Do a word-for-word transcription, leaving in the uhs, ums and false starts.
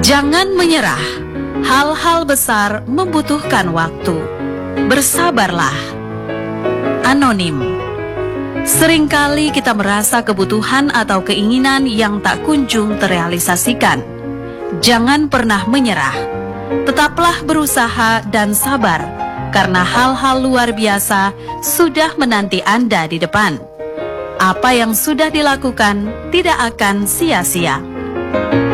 Jangan menyerah. Hal-hal besar membutuhkan waktu. Bersabarlah. Anonim. Seringkali kita merasa kebutuhan atau keinginan yang tak kunjung terrealisasikan. Jangan pernah menyerah. Tetaplah berusaha dan sabar, karena hal-hal luar biasa sudah menanti Anda di depan. Apa yang sudah dilakukan tidak akan sia-sia.